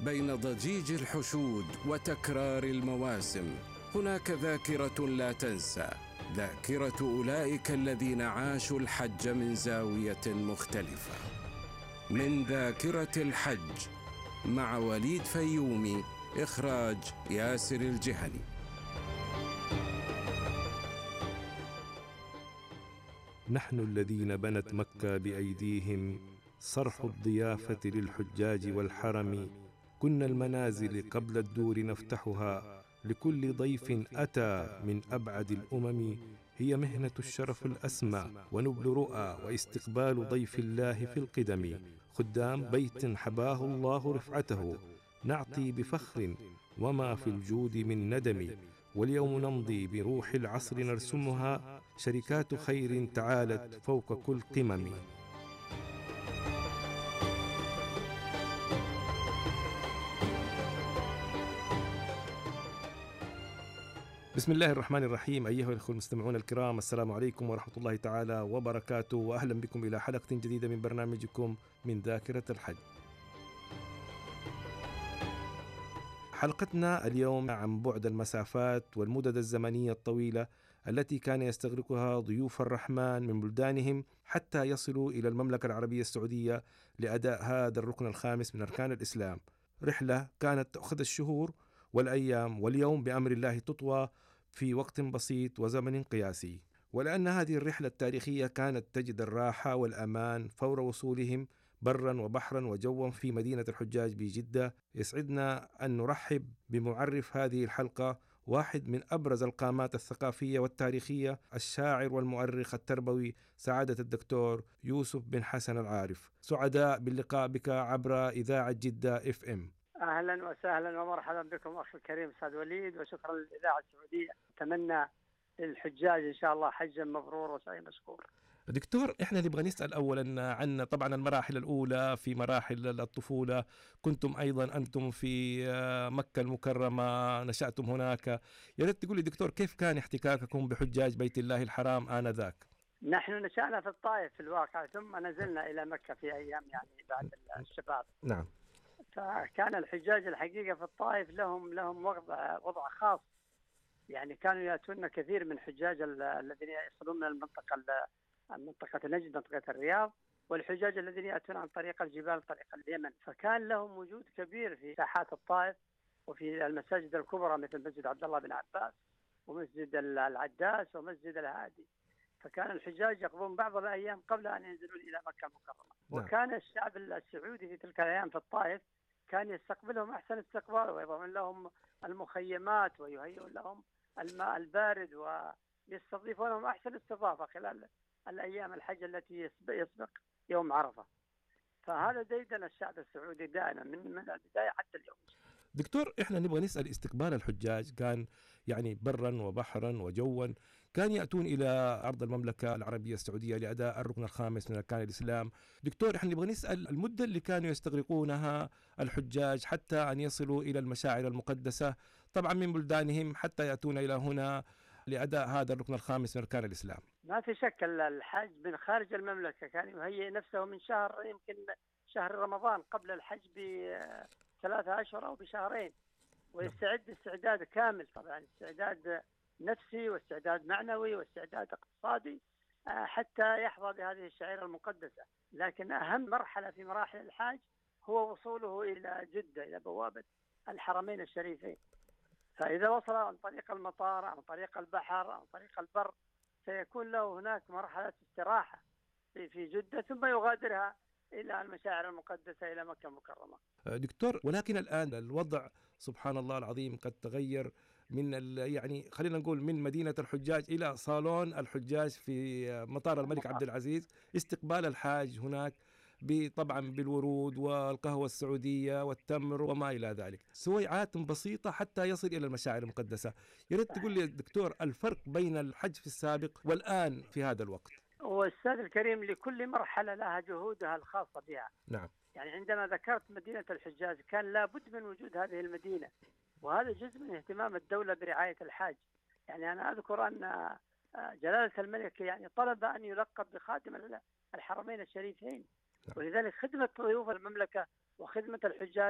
بين ضجيج الحشود وتكرار المواسم هناك ذاكرة لا تنسى، ذاكرة أولئك الذين عاشوا الحج من زاوية مختلفة. من ذاكرة الحج مع وليد فيومي، إخراج ياسر الجهني. نحن الذين بنت مكة بأيديهم، صرح الضيافة للحجاج والحرم. كنا المنازل قبل الدور نفتحها لكل ضيف أتى من أبعد الأمم. هي مهنة الشرف الأسمى ونبل رؤى واستقبال ضيف الله في القدم. خدام بيت حباه الله رفعته، نعطي بفخر وما في الجود من ندم. واليوم نمضي بروح العصر نرسمها، شركات خير تعالت فوق كل قمم. بسم الله الرحمن الرحيم. أيها الأخوة المستمعون الكرام، السلام عليكم ورحمة الله تعالى وبركاته، وأهلا بكم إلى حلقة جديدة من برنامجكم من ذاكرة الحج. حلقتنا اليوم عن بعد المسافات والمدد الزمنية الطويلة التي كان يستغرقها ضيوف الرحمن من بلدانهم حتى يصلوا إلى المملكة العربية السعودية لأداء هذا الركن الخامس من أركان الإسلام. رحلة كانت تأخذ الشهور والأيام، واليوم بأمر الله تطوى في وقت بسيط وزمن قياسي. ولأن هذه الرحلة التاريخية كانت تجد الراحة والأمان فور وصولهم برا وبحرا وجوا في مدينة الحجاج بجدة، يسعدنا أن نرحب بمعرف هذه الحلقة، واحد من أبرز القامات الثقافية والتاريخية، الشاعر والمؤرخ التربوي سعادة الدكتور يوسف بن حسن العارف. سعداء باللقاء بك عبر إذاعة جدة FM. أهلا وسهلا ومرحبا بكم أخي الكريم أستاذ وليد، وشكرا للإذاعة السعودية. أتمنى للحجاج إن شاء الله حجا مبرور وسعي مشكور. دكتور، احنا نبغى نسأل اولا عن طبعا المراحل الاولى في مراحل الطفولة. كنتم ايضا انتم في مكة المكرمة، نشأتم هناك. يا ريت تقول لي دكتور، كيف كان احتكاككم بحجاج بيت الله الحرام آنذاك؟ نحن نشأنا في الطائف في الواقع، ثم نزلنا إلى مكة في أيام يعني بعد الشباب. نعم. فكان الحجاج الحقيقة في الطائف لهم وضع خاص، يعني كانوا يأتون كثير من حجاج الذين يصلون من منطقة نجد، منطقة الرياض، والحجاج الذين يأتون عن طريق الجبال، طريق اليمن. فكان لهم وجود كبير في ساحات الطائف وفي المساجد الكبرى مثل مسجد عبد الله بن عباس ومسجد العداس ومسجد الهادي. فكان الحجاج يقضون بعض الأيام قبل أن ينزلون إلى مكة المكرمة. وكان الشعب السعودي في تلك الأيام في الطائف كان يستقبلهم أحسن استقبال، ويضعون لهم المخيمات ويهيئون لهم الماء البارد ويستضيفونهم أحسن استضافة خلال الأيام الحج التي يسبق يوم عرفة. فهذا ديدن الشعب السعودي دائما من البداية حتى اليوم. دكتور، احنا نبغى نسأل، استقبال الحجاج كان يعني برا وبحرا وجوا، كان يأتون إلى أرض المملكة العربية السعودية لأداء الركن الخامس من أركان الإسلام. دكتور، احنا نبغى نسأل المدة اللي كانوا يستغرقونها الحجاج حتى أن يصلوا إلى المشاعر المقدسة، طبعا من بلدانهم حتى يأتون إلى هنا لأداء هذا الركن الخامس من أركان الإسلام. ما في شك الحج من خارج المملكة كان يهيئ نفسه من شهر، يمكن شهر رمضان قبل الحج ب3 أشهر أو بشهرين، ويستعد استعداد كامل، طبعا استعداد نفسي واستعداد معنوي واستعداد اقتصادي حتى يحظى بهذه الشعيرة المقدسة. لكن أهم مرحلة في مراحل الحاج هو وصوله إلى جدة، إلى بوابة الحرمين الشريفين. فإذا وصل عن طريق المطار، عن طريق البحر، عن طريق البر، سيكون له هناك مرحلة استراحة في جدة، ثم يغادرها إلى المشاعر المقدسة إلى مكة المكرمة. دكتور، ولكن الآن الوضع سبحان الله العظيم قد تغير من يعني خلينا نقول من مدينة الحجاج إلى صالون الحجاج في مطار الملك عبد العزيز. استقبال الحاج هناك طبعا بالورود والقهوة السعودية والتمر وما إلى ذلك، سويعات بسيطة حتى يصل إلى المشاعر المقدسة. يا ريت تقول لي دكتور الفرق بين الحج في السابق والآن في هذا الوقت. والأستاذ الكريم، لكل مرحلة لها جهودها الخاصة بها. نعم. يعني عندما ذكرت مدينة الحجاز كان لابد من وجود هذه المدينة، وهذا جزء من اهتمام الدولة برعاية الحاج. يعني أنا أذكر أن جلالة الملك يعني طلب أن يلقب بخادم الحرمين الشريفين، ولذلك خدمة ضيوف المملكة وخدمة الحجاج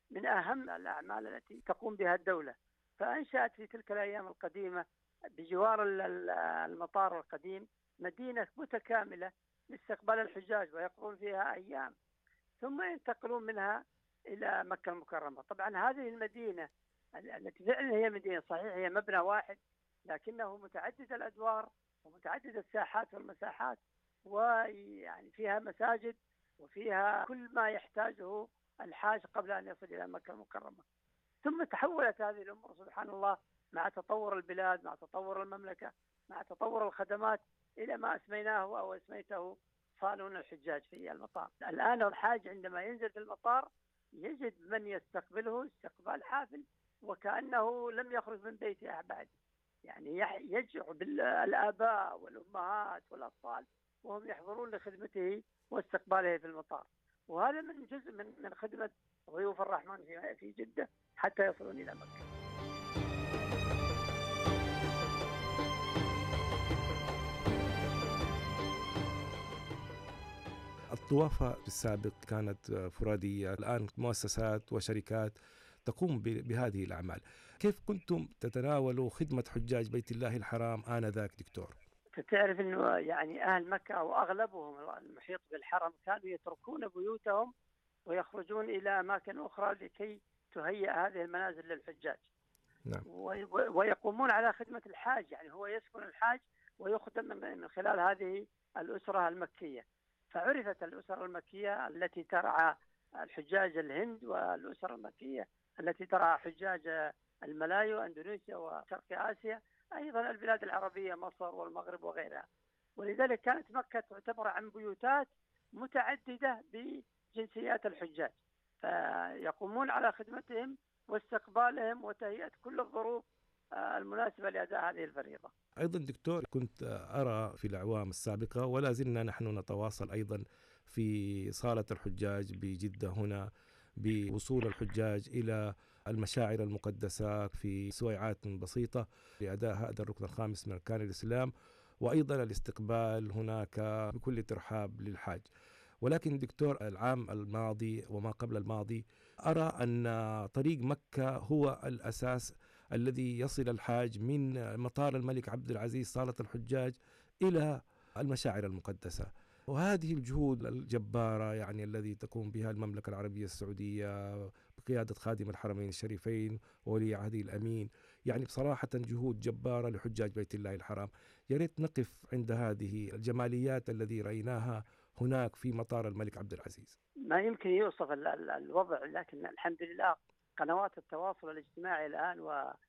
من أهم الأعمال التي تقوم بها الدولة. فأنشأت في تلك الأيام القديمة بجوار المطار القديم مدينة متكاملة لاستقبال الحجاج، ويقضون فيها أيام ثم ينتقلون منها إلى مكة المكرمة. طبعا هذه المدينة التي فعلا هي مدينة صحيح، هي مبنى واحد لكنه متعدد الأدوار ومتعدد الساحات والمساحات، ويعني فيها مساجد وفيها كل ما يحتاجه الحاج قبل أن يصل إلى مكة المكرمة. ثم تحولت هذه الأمور سبحان الله مع تطور البلاد، مع تطور المملكة، مع تطور الخدمات، إلى ما أسميناه أو أسميته صالون الحجاج في المطار. الآن الحاج عندما ينزل في المطار يجد من يستقبله استقبال حافل وكأنه لم يخرج من بيته بعد. يعني يجمع بالآباء والأمهات والأطفال وهم يحضرون لخدمته واستقباله في المطار. وهذا من جزء من خدمة ضيوف الرحمن في جدة حتى يصلون إلى مكة. الطوافة في السابق كانت فرادية، الآن مؤسسات وشركات تقوم بهذه الأعمال. كيف كنتم تتناولوا خدمة حجاج بيت الله الحرام آنذاك دكتور؟ تعرف أنه يعني أهل مكة أو أغلبهم المحيط بالحرم كانوا يتركون بيوتهم ويخرجون إلى أماكن أخرى لكي تهيئ هذه المنازل للحجاج. نعم. ويقومون على خدمة الحاج، يعني هو يسكن الحاج ويخدم من خلال هذه الأسرة المكية. فعرفت الأسرة المكية التي ترعى الحجاج الهند، والأسرة المكية التي ترعى حجاج الملايو أندونيسيا وشرق آسيا، أيضا البلاد العربية مصر والمغرب وغيرها. ولذلك كانت مكة تعتبر عن بيوتات متعددة بجنسيات الحجاج، فيقومون على خدمتهم واستقبالهم وتهيئة كل الظروف المناسبة لأداء هذه الفريضة. أيضا دكتور كنت أرى في الأعوام السابقة ولا زلنا نحن نتواصل أيضا في صالة الحجاج بجدة هنا بوصول الحجاج إلى المشاعر المقدسة في سويعات بسيطة لأداء هذا الركن الخامس من أركان الإسلام، وأيضا الاستقبال هناك بكل ترحاب للحاج. ولكن دكتور العام الماضي وما قبل الماضي أرى أن طريق مكة هو الأساس الذي يصل الحاج من مطار الملك عبد العزيز صالة الحجاج إلى المشاعر المقدسة. وهذه الجهود الجبارة يعني الذي تقوم بها المملكة العربية السعودية بقيادة خادم الحرمين الشريفين وولي عهده الأمين، يعني بصراحة جهود جبارة لحجاج بيت الله الحرام. يا ريت نقف عند هذه الجماليات الذي رأيناها هناك في مطار الملك عبد العزيز. ما يمكن يوصف الوضع، لكن الحمد لله قنوات التواصل الاجتماعي الآن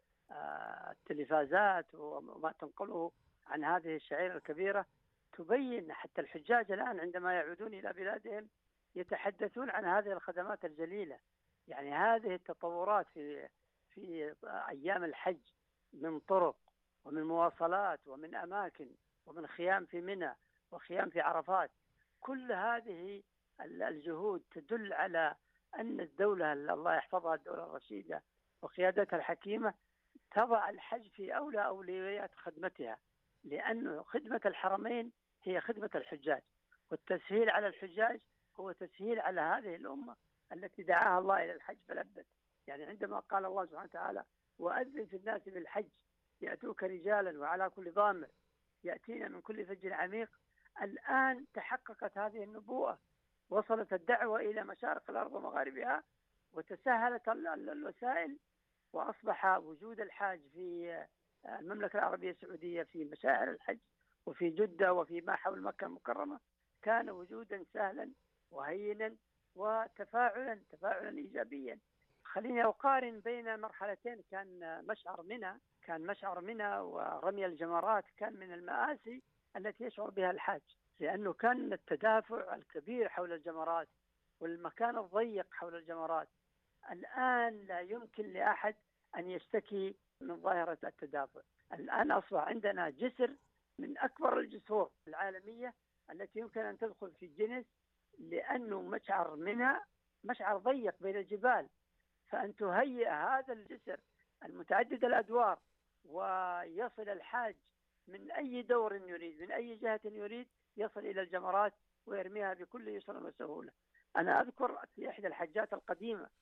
والتلفازات وما تنقله عن هذه الشعيرة الكبيرة تبين حتى الحجاج الآن عندما يعودون إلى بلادهم يتحدثون عن هذه الخدمات الجليلة. يعني هذه التطورات في أيام الحج من طرق ومن مواصلات ومن أماكن ومن خيام في منى وخيام في عرفات، كل هذه الجهود تدل على أن الدولة الله يحفظها الدولة الرشيدة وقيادتها الحكيمة تضع الحج في أولى أولويات خدمتها، لأن خدمة الحرمين هي خدمة الحجاج، والتسهيل على الحجاج هو تسهيل على هذه الأمة التي دعاها الله إلى الحج فلبت. يعني عندما قال الله سبحانه وتعالى وأذن في الناس بالحج يأتوك رجالا وعلى كل ضامر يأتينا من كل فج عميق، الآن تحققت هذه النبوءة، وصلت الدعوة إلى مشارق الأرض ومغاربها وتسهلت الوسائل، وأصبح وجود الحاج في المملكة العربية السعودية في مشاعر الحج وفي جدة وفي ما حول مكة المكرمة كان وجودا سهلا وهينا وتفاعلا إيجابيا. خليني أقارن بين مرحلتين. كان مشعر منى ورمي الجمرات كان من المآسي التي يشعر بها الحاج، لأنه كان التدافع الكبير حول الجمرات والمكان الضيق حول الجمرات. الآن لا يمكن لأحد أن يشتكي من ظاهرة التدافع. الآن أصبح عندنا جسر من أكبر الجسور العالمية التي يمكن أن تدخل في جنس، لأنه مشعر منها مشعر ضيق بين الجبال، فأن تهيئ هذا الجسر المتعدد الأدوار ويصل الحاج من أي دور يريد من أي جهة يريد يصل إلى الجمرات ويرميها بكل يسر وسهولة. أنا أذكر في إحدى الحجات القديمة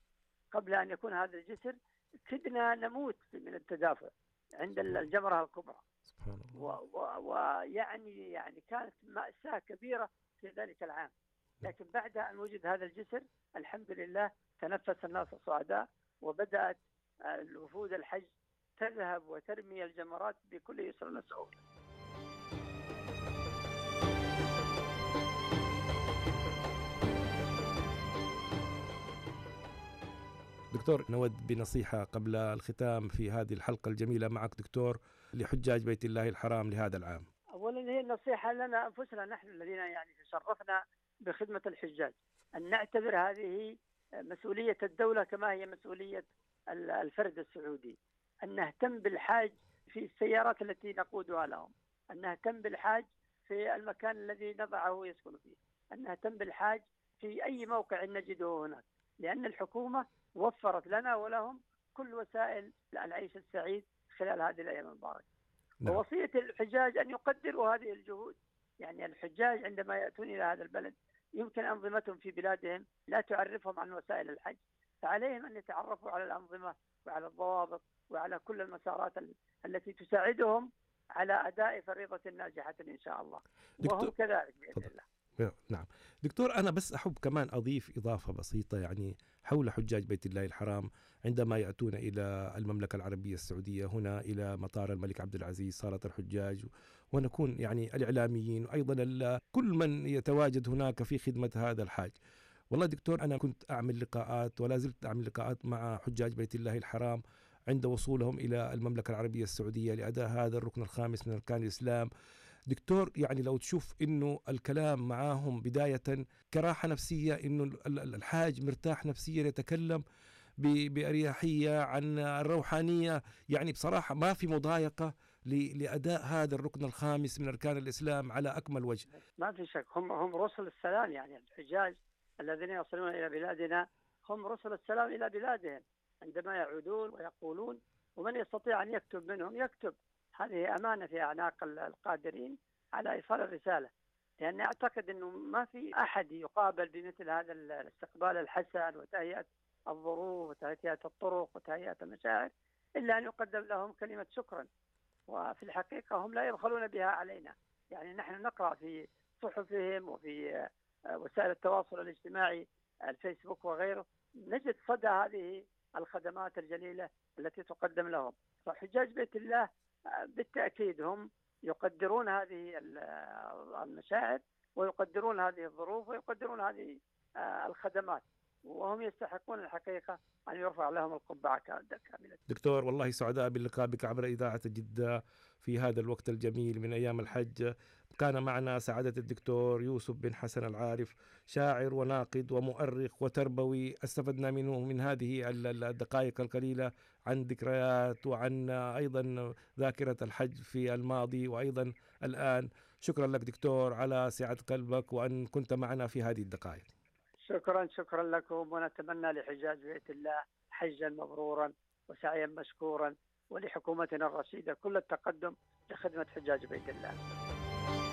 قبل أن يكون هذا الجسر كدنا نموت من التدافع عند الجمرة الكبرى. سبحان الله. ويعني كانت مأساة كبيرة في ذلك العام، لكن بعد أن وجد هذا الجسر الحمد لله تنفس الناس السعداء، وبدأت الوفود الحج تذهب وترمي الجمرات بكل يسر وسهولة. دكتور، نود بنصيحة قبل الختام في هذه الحلقة الجميلة معك دكتور لحجاج بيت الله الحرام لهذا العام. أولا هي النصيحة لنا أنفسنا نحن الذين يعني تشرفنا بخدمة الحجاج، أن نعتبر هذه مسؤولية الدولة كما هي مسؤولية الفرد السعودي، أن نهتم بالحاج في السيارات التي نقودها لهم، أن نهتم بالحاج في المكان الذي نضعه يسكن فيه، أن نهتم بالحاج في أي موقع نجده هناك، لأن الحكومة وفرت لنا ولهم كل وسائل العيش السعيد خلال هذه الأيام المباركة. نعم. ووصية الحجاج أن يقدروا هذه الجهود، يعني الحجاج عندما يأتون إلى هذا البلد يمكن أنظمتهم في بلادهم لا تعرفهم عن وسائل الحج، فعليهم أن يتعرفوا على الأنظمة وعلى الضوابط وعلى كل المسارات التي تساعدهم على أداء فريضة ناجحة إن شاء الله، وهم كذلك بإذن الله. نعم دكتور، أنا بس أحب كمان أضيف إضافة بسيطة يعني حول حجاج بيت الله الحرام عندما يأتون إلى المملكة العربية السعودية هنا إلى مطار الملك عبد العزيز صالة الحجاج، ونكون يعني الإعلاميين وأيضا كل من يتواجد هناك في خدمة هذا الحاج. والله دكتور أنا كنت أعمل لقاءات ولا زلت أعمل لقاءات مع حجاج بيت الله الحرام عند وصولهم إلى المملكة العربية السعودية لأداء هذا الركن الخامس من أركان الإسلام. دكتور يعني لو تشوف انه الكلام معاهم بداية كراحة نفسية، انه الحاج مرتاح نفسيا يتكلم بأريحية عن الروحانية، يعني بصراحة ما في مضايقة لأداء هذا الركن الخامس من أركان الإسلام على أكمل وجه. ما في شك هم رسل السلام، يعني الحجاج الذين يصلون إلى بلادنا هم رسل السلام إلى بلادهم عندما يعودون ويقولون، ومن يستطيع أن يكتب منهم يكتب. هذه أمانة في أعناق القادرين على إيصال الرسالة، لأن أعتقد أنه ما في أحد يقابل بمثل هذا الاستقبال الحسن وتهيئة الظروف وتهيئة الطرق وتهيئة المشاعر إلا أن يقدم لهم كلمة شكرا. وفي الحقيقة هم لا يبخلون بها علينا، يعني نحن نقرأ في صحفهم وفي وسائل التواصل الاجتماعي الفيسبوك وغيره نجد صدى هذه الخدمات الجليلة التي تقدم لهم. فحجاج بيت الله بالتأكيد هم يقدرون هذه المشاعر ويقدرون هذه الظروف ويقدرون هذه الخدمات، وهم يستحقون الحقيقة أن يرفع لهم القبعة كاملة. دكتور والله سعداء باللقاء بك عبر إذاعة جدة في هذا الوقت الجميل من أيام الحج. كان معنا سعادة الدكتور يوسف بن حسن العارف، شاعر وناقد ومؤرخ وتربوي، استفدنا منه من هذه الدقائق القليلة عن ذكريات وعن أيضا ذاكرة الحج في الماضي وأيضا الآن. شكرا لك دكتور على سعة قلبك وأن كنت معنا في هذه الدقائق. شكرا لكم، ونتمنى لحجاج بيت الله حجا مبرورا وسعيا مشكورا، ولحكومتنا الرشيدة كل التقدم لخدمة حجاج بيت الله.